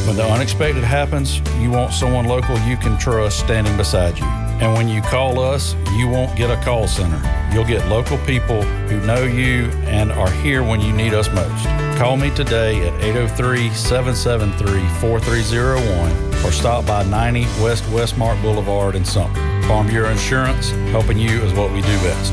When the unexpected happens, you want someone local you can trust standing beside you. And when you call us, you won't get a call center. You'll get local people who know you and are here when you need us most. Call me today at 803-773-4301 or stop by 90 West Westmark Boulevard in Sumter. Farm Bureau Insurance, helping you is what we do best.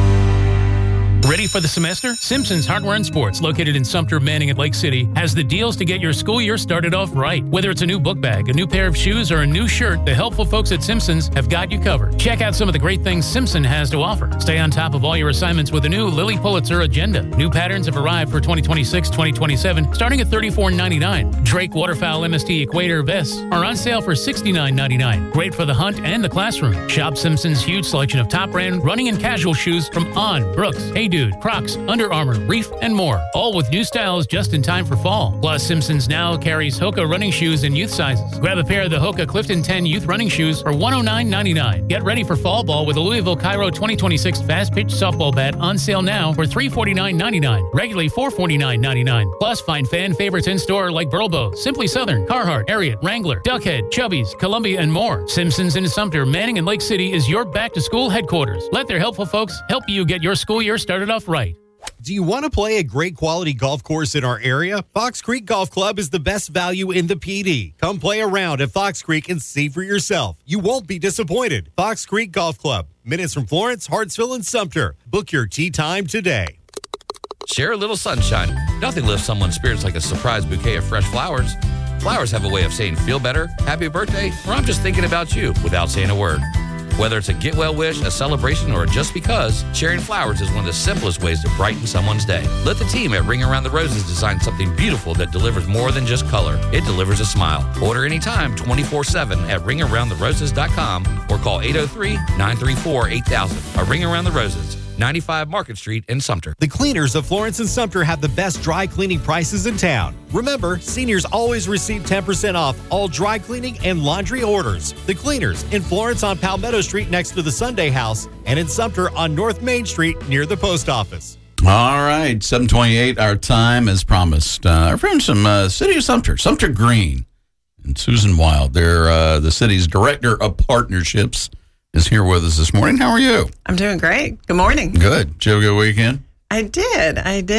Ready for the semester? Simpson's Hardware and Sports, located in Sumter, Manning, and Lake City, has the deals to get your school year started off right. Whether it's a new book bag, a new pair of shoes, or a new shirt, the helpful folks at Simpson's have got you covered. Check out some of the great things Simpson has to offer. Stay on top of all your assignments with a new Lily Pulitzer agenda. New patterns have arrived for 2026-2027, starting at $34.99. Drake Waterfowl MST Equator vests are on sale for $69.99. Great for the hunt and the classroom. Shop Simpson's huge selection of top brand running and casual shoes from On, Brooks, Hey Dude, Crocs, Under Armour, Reef, and more. All with new styles just in time for fall. Plus, Simpsons now carries Hoka running shoes in youth sizes. Grab a pair of the Hoka Clifton 10 youth running shoes for $109.99. Get ready for fall ball with a Louisville Cairo 2026 fast pitch softball bat on sale now for $349.99. Regularly $449.99. Plus, find fan favorites in store like Burlbo, Simply Southern, Carhartt, Ariat, Wrangler, Duckhead, Chubbies, Columbia, and more. Simpsons in Sumter, Manning, and Lake City is your back-to-school headquarters. Let their helpful folks help you get your school year started off right. Do you want to play a great quality golf course in our area? Fox Creek Golf Club is the best value in the PD. Come play around at Fox Creek and see for yourself. You won't be disappointed. Fox Creek Golf Club, minutes from Florence, Hartsville, and Sumter. Book your tee time today. Share a little sunshine. Nothing lifts someone's spirits like a surprise bouquet of fresh flowers. Flowers have a way of saying feel better, happy birthday, or I'm just thinking about you without saying a word. Whether it's a get well wish, a celebration, or just because, sharing flowers is one of the simplest ways to brighten someone's day. Let the team at Ring Around the Roses design something beautiful that delivers more than just color. It delivers a smile. Order anytime 24/7 at ringaroundtheroses.com or call 803-934-8000. A Ring Around the Roses, 95 Market Street in Sumter. The Cleaners of Florence and Sumter have the best dry cleaning prices in town. Remember, seniors always receive 10% off all dry cleaning and laundry orders. The Cleaners in Florence on Palmetto Street next to the Sunday House and in Sumter on North Main Street near the post office. All right, 7:28, our time as promised. Our friends from City of Sumter, Sumter Green, and Susan Wild. They're the city's Director of Partnerships, is here with us this morning. How are you? I'm doing great. Good morning. Good. Did you have a good weekend? I did.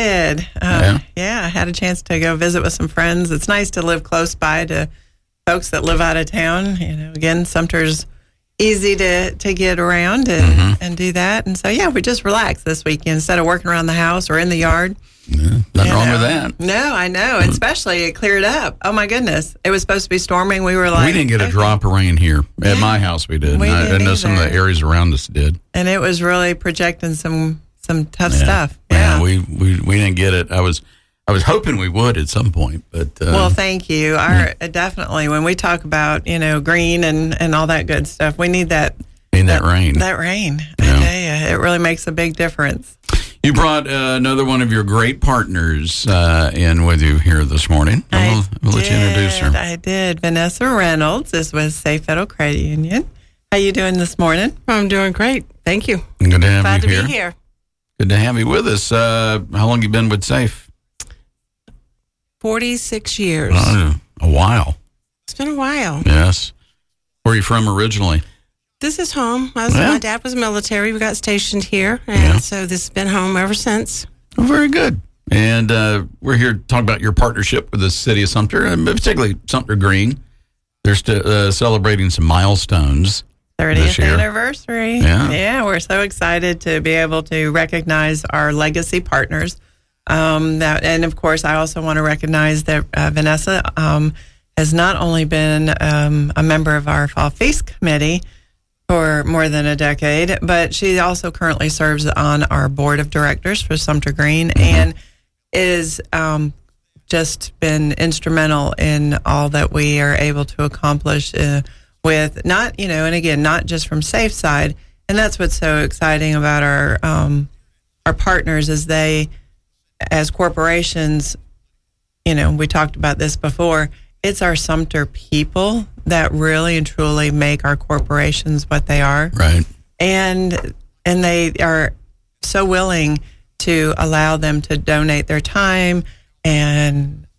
Yeah, I had a chance to go visit with some friends. It's nice to live close by to folks that live out of town. You know, again, Sumter's easy to get around and do that. And so, yeah, we just relaxed this weekend instead of working around the house or in the yard. Yeah, nothing wrong with that. No, I know. Especially it cleared up. Oh, my goodness. It was supposed to be storming. We were like... We didn't get a drop of rain here. At my house we did. I know some of the areas around us did. And it was really projecting some tough stuff. Yeah, we didn't get it. I was hoping we would at some point, but well, thank you. Definitely when we talk about green and all that good stuff, we need that rain. That rain. I tell you, it really makes a big difference. You brought another one of your great partners in with you here this morning. We'll let you introduce her. I did. Vanessa Reynolds is with Safe Federal Credit Union. How you doing this morning? I'm doing great. Thank you. Good to have Glad you to here. be here. Good to have you with us. How long have you been with Safe? 46 years. A while. It's been a while. Yes. Where are you from originally? This is home. My dad was military. We got stationed here, and so this has been home ever since. Oh, very good. And we're here to talk about your partnership with the city of Sumter, and particularly Sumter Green. They're celebrating some milestones. 30th anniversary. Yeah, we're so excited to be able to recognize our legacy partners. And of course, I also want to recognize that Vanessa has not only been a member of our Fall Feast Committee for more than a decade, but she also currently serves on our board of directors for Sumter Green and is just been instrumental in all that we are able to accomplish with not just from Safe side. And that's what's so exciting about our partners is they, as corporations, we talked about this before, it's our Sumter people that really and truly make our corporations what they are. Right. And they are so willing to allow them to donate their time and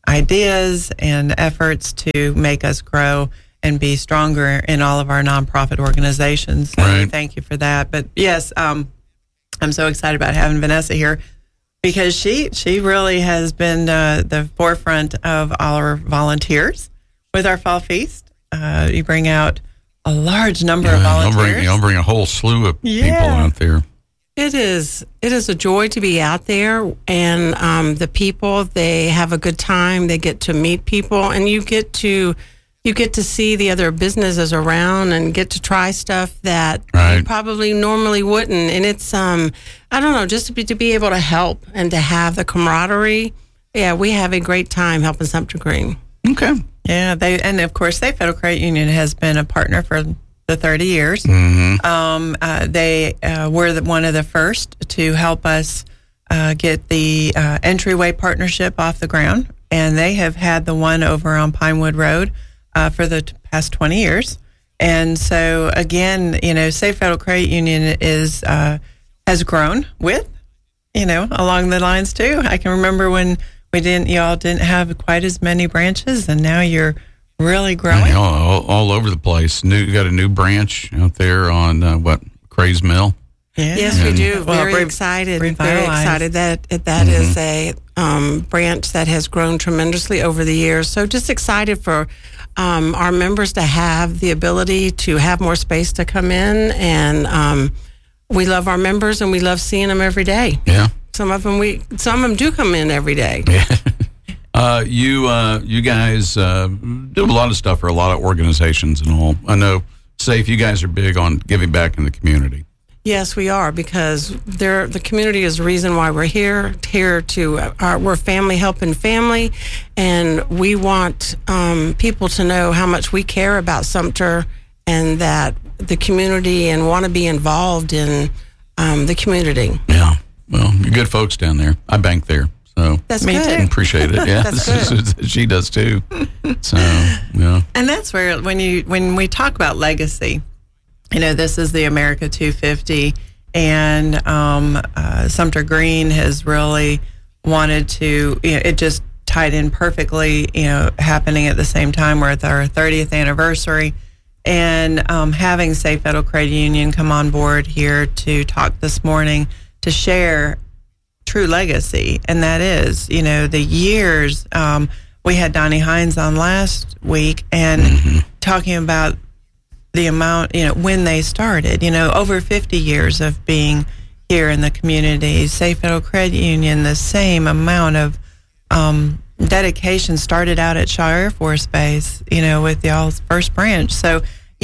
ideas and efforts to make us grow and be stronger in all of our nonprofit organizations. So Right. thank you for that. But yes, I'm so excited about having Vanessa here because she really has been the forefront of our volunteers with our fall feast. You bring out a large number of volunteers. You'll bring a whole slew of people out there. It is a joy to be out there, and the people, they have a good time. They get to meet people, and you get to see the other businesses around and get to try stuff that you probably normally wouldn't. And it's I don't know, just to be able to help and to have the camaraderie. Yeah, we have a great time helping Sumter Green. Okay. Yeah, and of course, Safe Federal Credit Union has been a partner for the 30 years. Mm-hmm. They were one of the first to help us get the entryway partnership off the ground, and they have had the one over on Pinewood Road for the past 20 years. And so, again, Safe Federal Credit Union has grown with, along the lines too. I can remember when y'all didn't have quite as many branches, and now you're really growing. All over the place. You got a new branch out there on Crays Mill. Yeah. Yes, we do. Very excited. Very excited that is a branch that has grown tremendously over the years. So just excited for our members to have the ability to have more space to come in, and we love our members and we love seeing them every day. Yeah. Some of them do come in every day. You guys do a lot of stuff for a lot of organizations and all. I know, Safe, you guys are big on giving back in the community. Yes, we are, because the community is the reason why we're here. We're family helping family, and we want people to know how much we care about Sumter and that the community, and want to be involved in the community. Yeah, well, you're good folks down there. I bank there. So that's Me good. too. Appreciate it. Yeah, That's good. She does too. So yeah, And that's where when we talk about legacy, this is the America 250, and Sumter Green has really wanted to. It just tied in perfectly. Happening at the same time. We're at our 30th anniversary, and having Safe Federal Credit Union come on board here to talk this morning to share true legacy, and that is, the years. We had Donnie Hines on last week, and talking about the amount, when they started, over 50 years of being here in the community. Safe Federal Credit Union, the same amount of dedication, started out at Shaw Air Force Base, with y'all's first branch. So,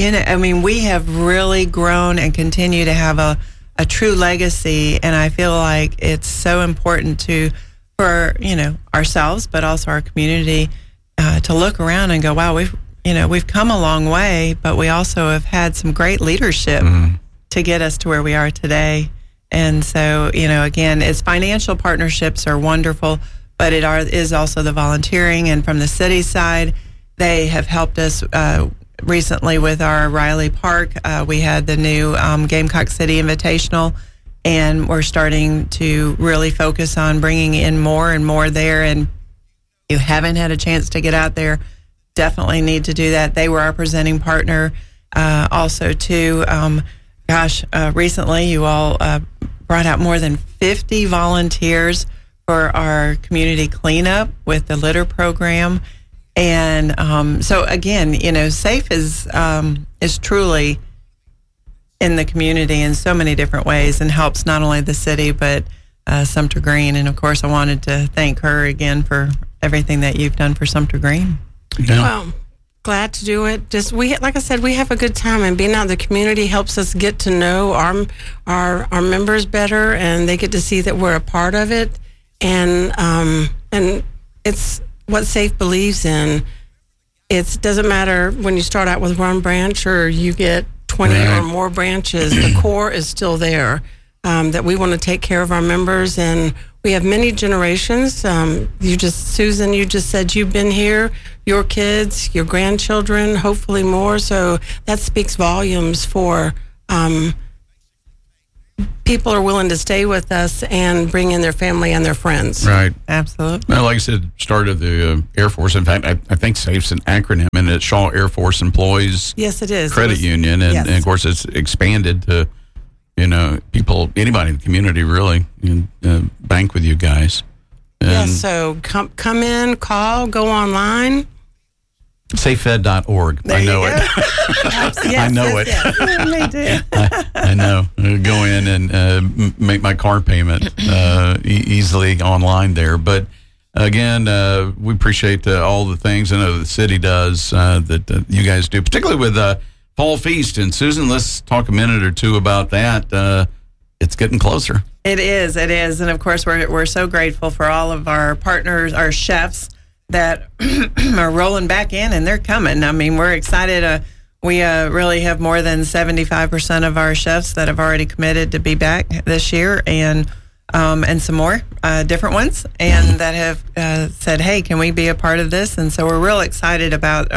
we have really grown and continue to have a true legacy, and I feel like it's so important for ourselves, but also our community, to look around and go, wow, we've come a long way, but we also have had some great leadership to get us to where we are today. And so, again, its financial partnerships are wonderful, but it is also the volunteering, and from the city side, they have helped us recently with our Riley Park. We had the new Gamecock City Invitational, and we're starting to really focus on bringing in more and more there. And if you haven't had a chance to get out there, definitely need to do that. They were our presenting partner also too. Recently you all brought out more than 50 volunteers for our community cleanup with the litter program. And so again, Safe is truly in the community in so many different ways, and helps not only the city but Sumter Green. And of course, I wanted to thank her again for everything that you've done for Sumter Green. yeah. Well, glad to do it. Like I said, we have a good time, and being out in the community helps us get to know our members better, and they get to see that we're a part of it. And it's what Safe believes in. It doesn't matter when you start out with one branch or you get 20 or more branches. The core is still there. That we want to take care of our members, and we have many generations. Susan, you just said you've been here, your kids, your grandchildren, hopefully more. So that speaks volumes for people are willing to stay with us and bring in their family and their friends. Right. Absolutely. Well, like I said, started the Air Force. In fact, I think SAFE's an acronym, and it's Shaw Air Force Employees Yes, it is. Credit Union, and, yes. and of course it's expanded to, people, anybody in the community really, bank with you guys. And Yes, so come in, call, go online. SafeFed.org. There I know you it. Yes, I know it. Yes. Me too. I know. Go in and make my car payment easily online there. But again, we appreciate all the things I know the city does that you guys do, particularly with Fall Feast. And Susan, let's talk a minute or two about that. It's getting closer. It is. And of course, we're so grateful for all of our partners, our chefs that are rolling back in, and they're coming. I mean, we're excited. We really have more than 75% of our chefs that have already committed to be back this year, and some more different ones, and that have said, "Hey, can we be a part of this?" And so we're real excited about,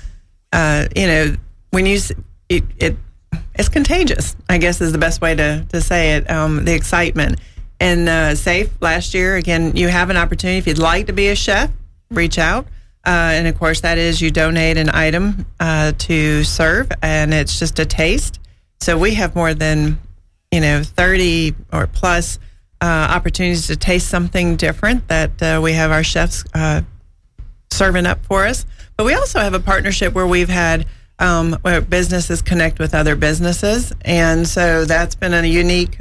when you it's contagious, I guess is the best way to say it. The excitement. And SAFE last year, again, you have an opportunity if you'd like to be a chef. Reach out. And of course, that is you donate an item to serve, and it's just a taste. So we have more than 30 or plus opportunities to taste something different that we have our chefs serving up for us. But we also have a partnership where we've had where businesses connect with other businesses, and so that's been a unique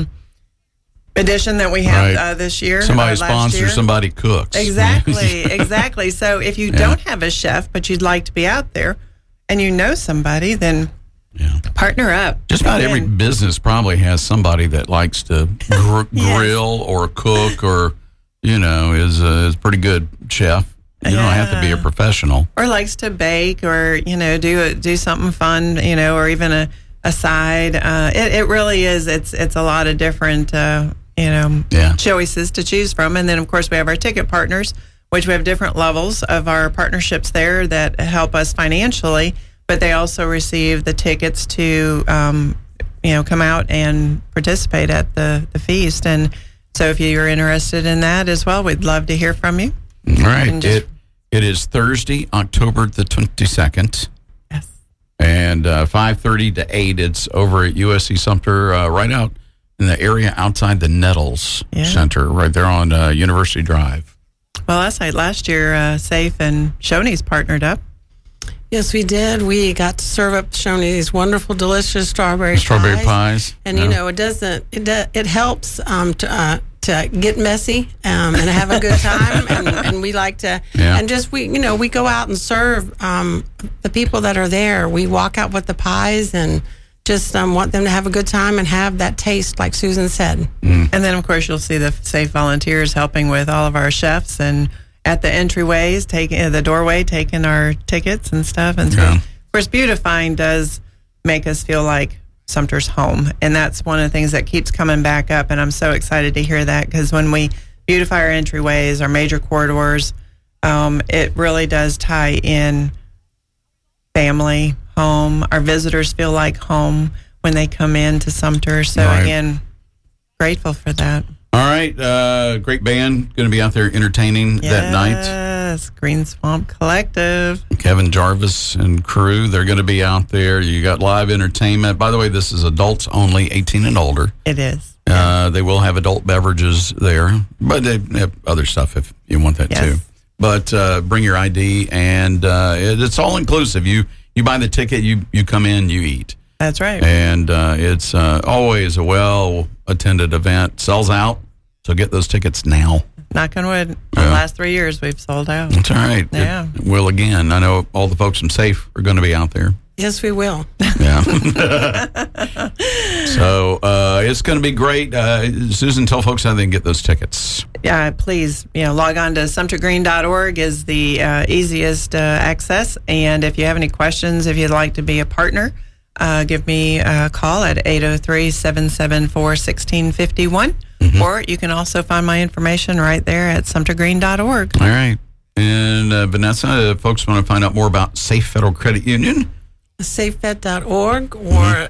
edition that we have this year. Somebody last sponsors, year. somebody cooks. Exactly. So if you don't have a chef, but you'd like to be out there and you know somebody, then partner up. Just about every business probably has somebody that likes to grill or cook or, is a pretty good chef. You don't have to be a professional. Or likes to bake or, do something fun, or even a side. It really is. It's a lot of different, choices to choose from. And then, of course, we have our ticket partners, which we have different levels of our partnerships there that help us financially, but they also receive the tickets to, come out and participate at the feast. And so if you're interested in that as well, we'd love to hear from you. All right. It is Thursday, October the 22nd. Yes. And 5:30 to 8, it's over at USC Sumter, right out in the area outside the Nettles Center, right there on University Drive. Well, last year, SAFE and Shoney's partnered up. Yes, we did. We got to serve up Shoney's wonderful, delicious strawberry pies. And it helps to get messy and have a good time. and we like to, and just we go out and serve the people that are there. We walk out with the pies and just want them to have a good time and have that taste, like Susan said. And then, of course, you'll see the SAFE volunteers helping with all of our chefs and at the entryways, taking the doorway, taking our tickets and stuff. And so, of course, beautifying does make us feel like Sumter's home. And that's one of the things that keeps coming back up. And I'm so excited to hear that, because when we beautify our entryways, our major corridors, it really does tie in family, home. Our visitors feel like home when they come in to Sumter. So, again, grateful for that. All right. Great band going to be out there entertaining that night. Yes, Green Swamp Collective. Kevin Jarvis and crew, they're going to be out there. You got live entertainment. By the way, this is adults only, 18 and older. It is. They will have adult beverages there, but they have other stuff if you want that too. But bring your ID, and it's all inclusive. You buy the ticket, you come in, you eat. That's right. And it's always a well-attended event. Sells out, so get those tickets now. Knock on wood. The last 3 years, we've sold out. That's all right. Yeah. It will again. I know all the folks from SAFE are going to be out there. Yes, we will. Yeah. So it's going to be great. Susan, tell folks how they can get those tickets. Yeah, please, log on to sumtergreen.org is the easiest access. And if you have any questions, if you'd like to be a partner, give me a call at 803-774-1651. Or you can also find my information right there at sumtergreen.org. All right. And Vanessa, if folks want to find out more about SAFE Federal Credit Union, safevet.org or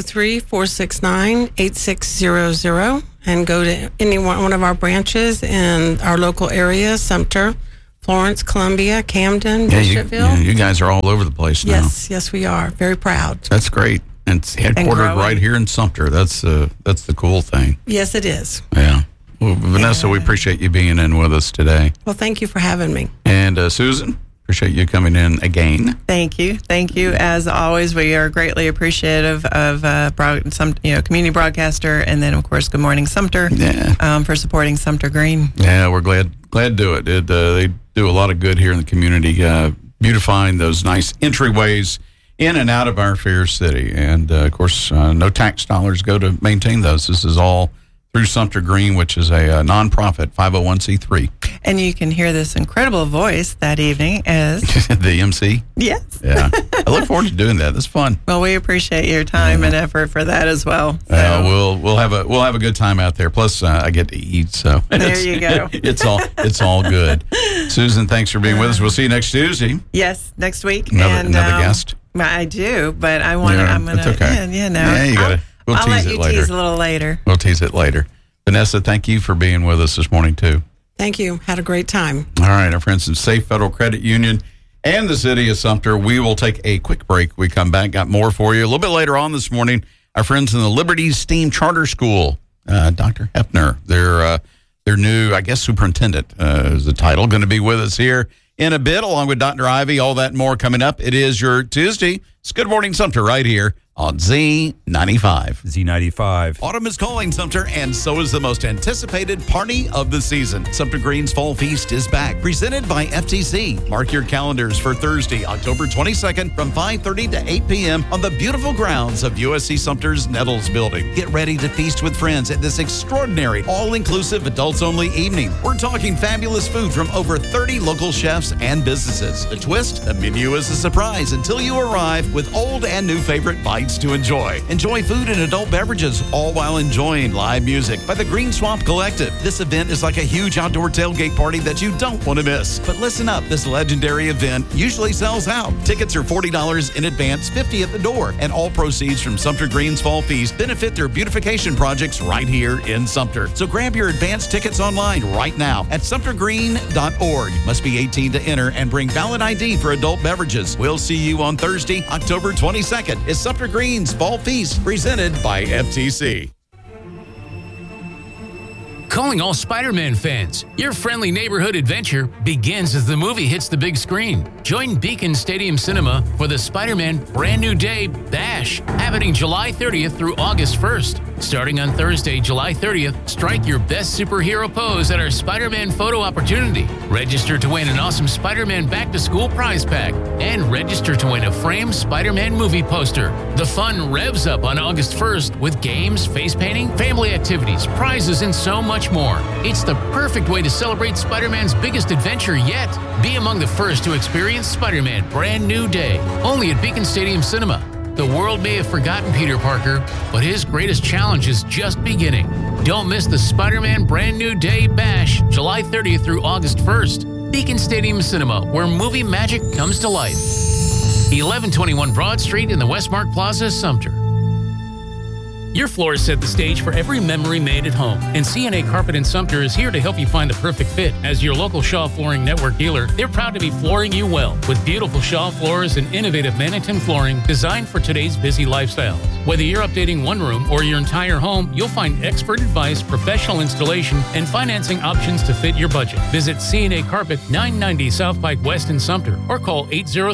803-469-8600 and go to any one of our branches in our local area, Sumter, Florence, Columbia, Camden, Bishopville. You guys are all over the place now. Yes, we are. Very proud. That's great. And it's headquartered right here in Sumter. That's the cool thing. Yes, it is. Yeah. Well, Vanessa, we appreciate you being in with us today. Well, thank you for having me. And Susan, appreciate you coming in again. Thank you. As always, we are greatly appreciative of community broadcaster, and then of course, Good Morning Sumter. For supporting Sumter Green. Yeah, we're glad to do it. They do a lot of good here in the community, beautifying those nice entryways in and out of our fair city. And of course, no tax dollars go to maintain those. This is all through Sumter Green, which is a nonprofit 501c3. And you can hear this incredible voice that evening as the MC. Yes. Yeah. I look forward to doing that. That's fun. Well, we appreciate your time and effort for that as well. So. We'll have a good time out there. Plus, I get to eat, so there you go. It's all good. Susan, thanks for being with us. We'll see you next Tuesday. Yes, next week. Another guest. I do, but I want to. I'm going to. That's okay. Yeah, you got to. I'll let you tease a little later. We'll tease it later. Vanessa, thank you for being with us this morning, too. Thank you. Had a great time. All right, our friends in Safe Federal Credit Union and the city of Sumter. We will take a quick break. We come back, got more for you. A little bit later on this morning, our friends in the Liberty STEAM Charter School, Dr. Hefner, their new, I guess, superintendent is the title, going to be with us here in a bit, along with Dr. Ivy. All that and more coming up. It is your Tuesday. It's Good Morning Sumter right here on Z95. Z95. Autumn is calling, Sumter, and so is the most anticipated party of the season. Sumter Green's Fall Feast is back, presented by FTC. Mark your calendars for Thursday, October 22nd from 5:30 to 8 p.m. on the beautiful grounds of USC Sumter's Nettles Building. Get ready to feast with friends at this extraordinary, all-inclusive, adults-only evening. We're talking fabulous food from over 30 local chefs and businesses. The twist? The menu is a surprise until you arrive with old and new favorite bites to enjoy. Enjoy food and adult beverages, all while enjoying live music by the Green Swamp Collective. This event is like a huge outdoor tailgate party that you don't want to miss. But listen up, this legendary event usually sells out. Tickets are $40 in advance, $50 at the door, and all proceeds from Sumter Green's Fall Feast benefit their beautification projects right here in Sumter. So grab your advance tickets online right now at sumtergreen.org. Must be 18 to enter and bring valid ID for adult beverages. We'll see you on Thursday, October 22nd. It's Sumter Green's Fall Feast, presented by FTC. Calling all Spider-Man fans. Your friendly neighborhood adventure begins as the movie hits the big screen. Join Beacon Stadium Cinema for the Spider-Man Brand New Day Bash, happening July 30th through August 1st. Starting on Thursday, July 30th, strike your best superhero pose at our Spider-Man photo opportunity. Register to win an awesome Spider-Man back-to-school prize pack and register to win a framed Spider-Man movie poster. The fun revs up on August 1st with games, face painting, family activities, prizes, and so much more. It's the perfect way to celebrate Spider-Man's biggest adventure yet. Be among the first to experience Spider-Man Brand New Day, only at Beacon Stadium Cinema. The world may have forgotten Peter Parker, but his greatest challenge is just beginning. Don't miss the Spider-Man Brand New Day Bash, July 30th through August 1st. Beacon Stadium Cinema, where movie magic comes to life. 1121 Broad Street in the Westmark Plaza, Sumter. Your floors set the stage for every memory made at home, and CNA Carpet in Sumter is here to help you find the perfect fit. As your local Shaw Flooring Network dealer, they're proud to be flooring you well with beautiful Shaw floors and innovative Mannington flooring designed for today's busy lifestyles. Whether you're updating one room or your entire home, you'll find expert advice, professional installation, and financing options to fit your budget. Visit CNA Carpet, 990 South Pike West in Sumter, or call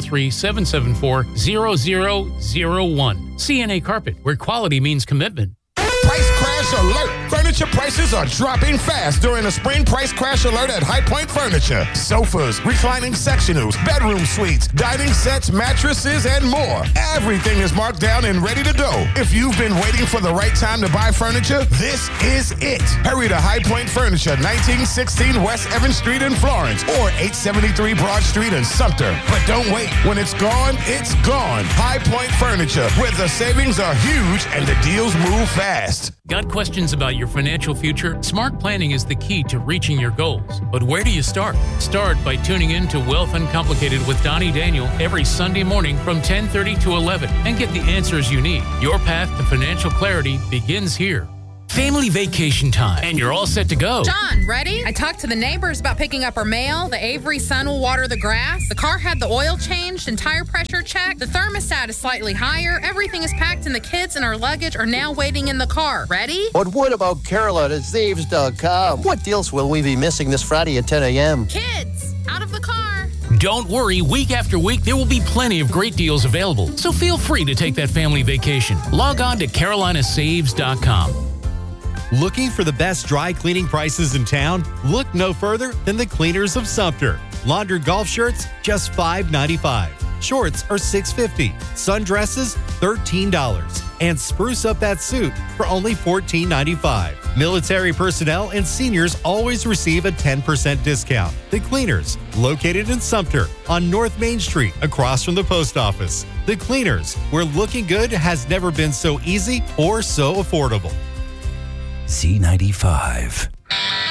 803-774-0001. CNA Carpet, where quality means commitment. Price crash alert! Furniture prices are dropping fast during the spring price crash alert at High Point Furniture. Sofas, reclining sectionals, bedroom suites, dining sets, mattresses, and more. Everything is marked down and ready to go. If you've been waiting for the right time to buy furniture, this is it. Hurry to High Point Furniture, 1916 West Evans Street in Florence, or 873 Broad Street in Sumter. But don't wait. When it's gone, it's gone. High Point Furniture, where the savings are huge and the deals move fast. Got questions about your financial future? Smart planning is the key to reaching your goals. But where do you start? Start by tuning in to Wealth Uncomplicated with Donnie Daniel every Sunday morning from 10:30 to 11 and get the answers you need. Your path to financial clarity begins here. Family vacation time, and you're all set to go. John, ready? I talked to the neighbors about picking up our mail. The Avery son will water the grass. The car had the oil changed and tire pressure checked. The thermostat is slightly higher. Everything is packed, and the kids and our luggage are now waiting in the car. Ready? But what about Carolyn at Zaves.com? What deals will we be missing this Friday at 10 a.m.? Kids, out of the car. Don't worry, week after week, there will be plenty of great deals available. So feel free to take that family vacation. Log on to CarolinaSaves.com. Looking for the best dry cleaning prices in town? Look no further than the Cleaners of Sumter. Laundered golf shirts, just $5.95. Shorts are $6.50. Sundresses, $13. And spruce up that suit for only $14.95. Military personnel and seniors always receive a 10% discount. The Cleaners, located in Sumter on North Main Street across from the post office. The Cleaners, where looking good has never been so easy or so affordable. Z95.